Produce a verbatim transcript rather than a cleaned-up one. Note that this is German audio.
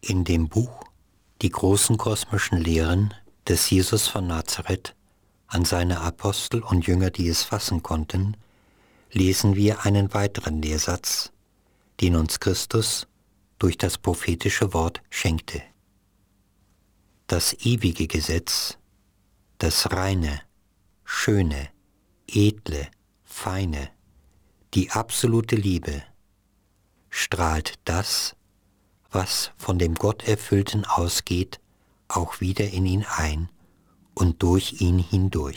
In dem Buch Die großen kosmischen Lehren des Jesus von Nazareth an seine Apostel und Jünger, die es fassen konnten, lesen wir einen weiteren Lehrsatz, den uns Christus durch das prophetische Wort schenkte. Das ewige Gesetz, das reine, schöne, edle, feine, die absolute Liebe, strahlt das, was von dem Gotterfüllten ausgeht, auch wieder in ihn ein und durch ihn hindurch.